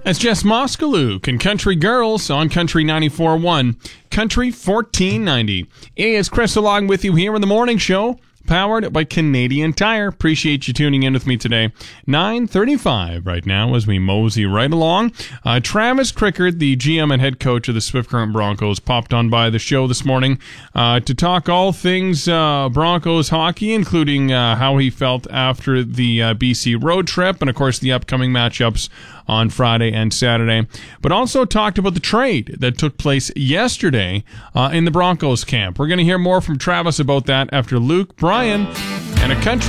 That's Jess Moskaluk and Country Girls on Country 94.1, Country 1490. Hey, it's Chris along with you here in the morning show, powered by Canadian Tire. Appreciate you tuning in with me today. 9:35 right now as we mosey right along. Travis Crickard, the GM and head coach of the Swift Current Broncos, popped on by the show this morning to talk all things Broncos hockey, including how he felt after the BC road trip and, of course, the upcoming matchups on Friday and Saturday, but also talked about the trade that took place yesterday in the Broncos camp. We're going to hear more from Travis about that after Luke Bryan and a country